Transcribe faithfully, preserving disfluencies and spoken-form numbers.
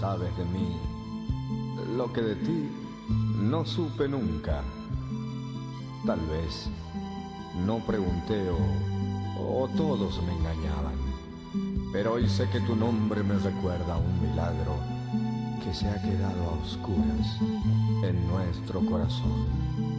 sabes de mí lo que de ti no supe nunca. Tal vez no pregunté o, o todos me engañaban, pero hoy sé que tu nombre me recuerda a un milagro que se ha quedado a oscuras en nuestro corazón.